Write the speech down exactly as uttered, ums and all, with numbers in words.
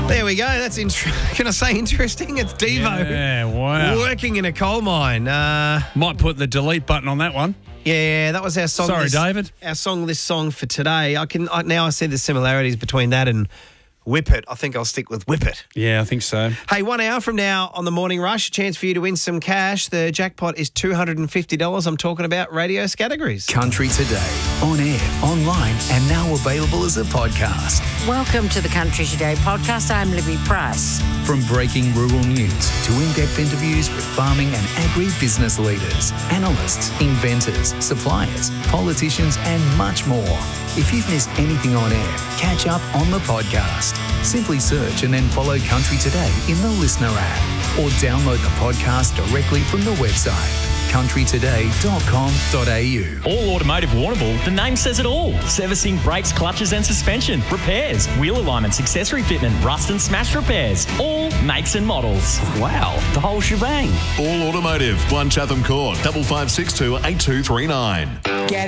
There we go. That's int- can I say interesting? It's Devo. Yeah, wow. Working in a coal mine. Uh, Might put the delete button on that one. yeah, that was our song. Sorry, list, David. Our song list song for today. I can I, now I see the similarities between that and Whip It. I think I'll stick with Whip It. Yeah, I think so. Hey, one hour from now on the Morning Rush, a chance for you to win some cash. The jackpot is two hundred fifty dollars. I'm talking about radio categories. Country Today, on air, online, and now available as a podcast. Welcome to the Country Today podcast. I'm Libby Price. From breaking rural news to in-depth interviews with farming and agri-business leaders, analysts, inventors, suppliers, politicians, and much more. If you've missed anything on air, catch up on the podcast. Simply search and then follow Country Today in the Listener app or download the podcast directly from the website country today dot com dot a u. All Automotive Warrnambool, the name says it all. Servicing, brakes, clutches and suspension, repairs, wheel alignments, accessory fitment, rust and smash repairs. All makes and models. Wow, the whole shebang. All Automotive, one Chatham Court, double five six two eight two three nine.